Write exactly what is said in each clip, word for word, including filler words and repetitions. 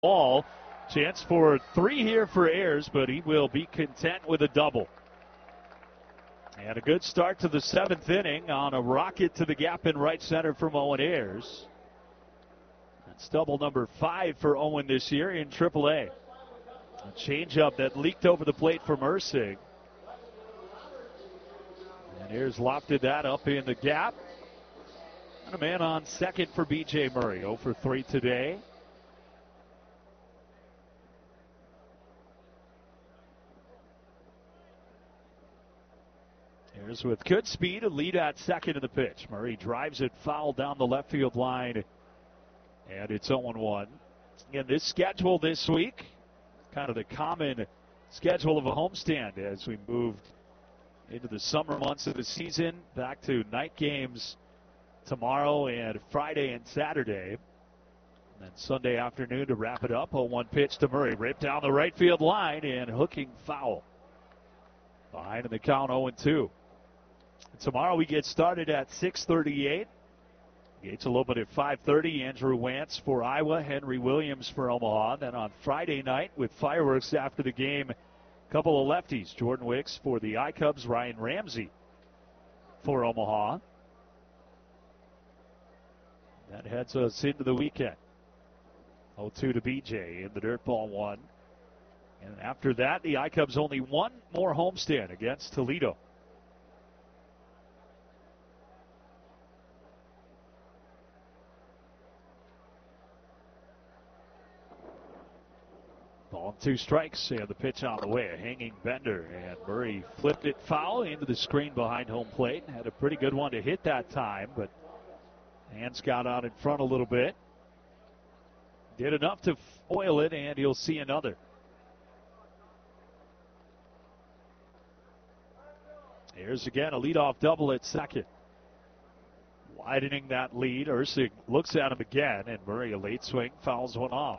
ball. Chance for three here for Ayers, but he will be content with a double. And a good start to the seventh inning on a rocket to the gap in right center from Owen Ayers. That's double number five for Owen this year in triple A. A changeup that leaked over the plate from Ursig. And Ayers lofted that up in the gap. And a man on second for B J Murray. oh for three today. Ayers with good speed, a lead at second in the pitch. Murray drives it foul down the left field line. And it's oh one. Again, this schedule this week, kind of the common schedule of a homestand as we moved into the summer months of the season. Back to night games tomorrow and Friday and Saturday. And then Sunday afternoon to wrap it up. oh one pitch to Murray. Ripped down the right field line and hooking foul. Behind in the count oh two. Tomorrow we get started at six thirty-eight. Gates will open at five thirty. Andrew Wantz for Iowa, Henry Williams for Omaha. Then on Friday night with fireworks after the game, a couple of lefties. Jordan Wicks for the I-Cubs, Ryan Ramsey for Omaha. That heads us into the weekend. oh two to B J in the dirt ball one. And after that, the I-Cubs only one more homestand against Toledo. Ball two strikes and the pitch on the way. A hanging bender, and Murray flipped it foul into the screen behind home plate. Had a pretty good one to hit that time, but hands got out in front a little bit. Did enough to foil it, and you'll see another. Here's again a leadoff double at second. Widening that lead. Ursig looks at him again, and Murray, a late swing, fouls one off.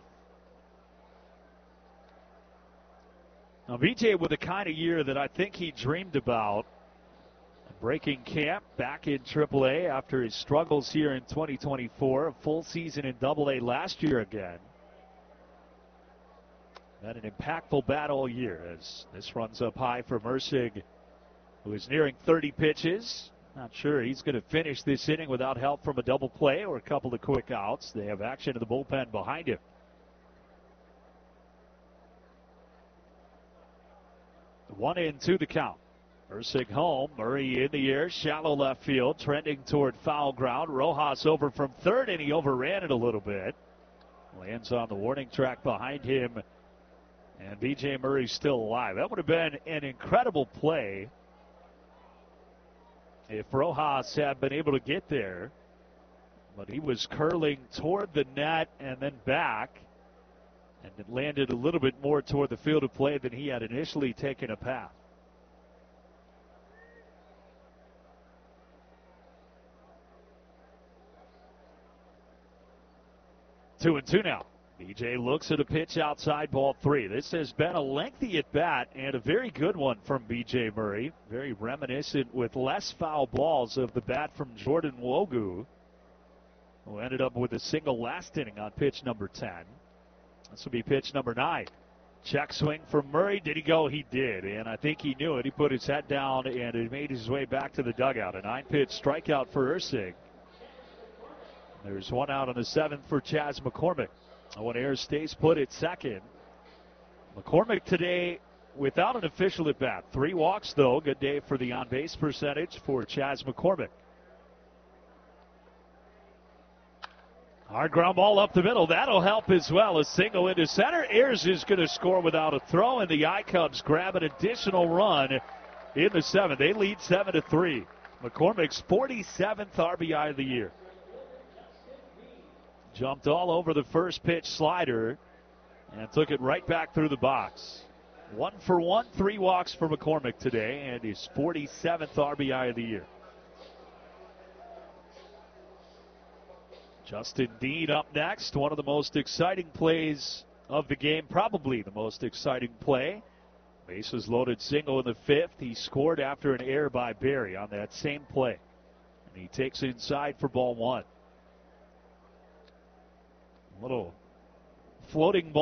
Now, B J with the kind of year that I think he dreamed about. Breaking camp back in triple A after his struggles here in twenty twenty-four. A full season in double A last year again. Had an impactful bat all year as this runs up high for Ursig, who is nearing thirty pitches. Not sure he's going to finish this inning without help from a double play or a couple of quick outs. They have action in the bullpen behind him. One in, two the count. Ursig home. Murray in the air. Shallow left field. Trending toward foul ground. Rojas over from third, and he overran it a little bit. Lands on the warning track behind him. And B J Murray's still alive. That would have been an incredible play if Rojas had been able to get there. But he was curling toward the net and then back. And it landed a little bit more toward the field of play than he had initially taken a path. Two and two now. B J looks at a pitch outside, ball three. This has been a lengthy at bat and a very good one from B J Murray. Very reminiscent with less foul balls of the bat from Jordan Wogu, who ended up with a single last inning on pitch number ten. This will be pitch number nine. Check swing from Murray. Did he go? He did. And I think he knew it. He put his head down and he made his way back to the dugout. A nine-pitch strikeout for Ursig. There's one out on the seventh for Chas McCormick. Owen Ayers stays put at second. McCormick today without an official at bat. Three walks, though. Good day for the on-base percentage for Chas McCormick. Hard ground ball up the middle. That'll help as well. A single into center. Ayers is going to score without a throw, and the I-Cubs grab an additional run in the seventh. They lead seven to three. McCormick's forty-seventh R B I of the year. Jumped all over the first pitch slider and took it right back through the box. One for one, three walks for McCormick today, and his forty-seventh R B I of the year. Justin Dean up next. One of the most exciting plays of the game, probably the most exciting play. Bases loaded single in the fifth. He scored after an error by Berry on that same play. And he takes inside for ball one. A little floating ball.